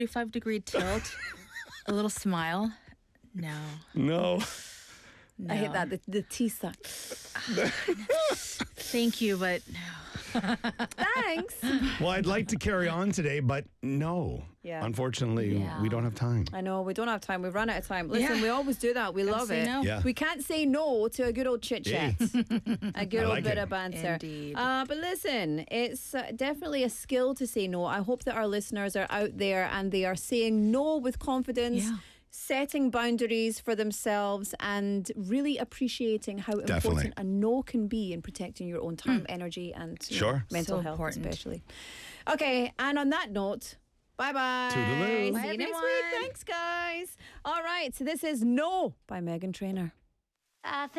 45-degree tilt, a little smile. No. No. I hate that. The tea suck. Thank you, but no. Thanks. Well, I'd like to carry on today, but no. Yeah. Unfortunately, we don't have time. I know, we don't have time. We've run out of time. Listen, Yeah. we always do that. We love say it. no. Yeah. We can't say no to a good old chit chat. A good I old like bit it. of banter. Indeed. But listen, it's definitely a skill to say no. I hope that our listeners are out there and they are saying no with confidence. Yeah. Setting boundaries for themselves and really appreciating how important a no can be in protecting your own time, energy, and Sure. mental So health, important. especially. Okay, and on that note, bye-bye. Toodaloo. See Bye, you next week. everyone. Thanks, guys. All right, so this is No by Megan Trainor. I think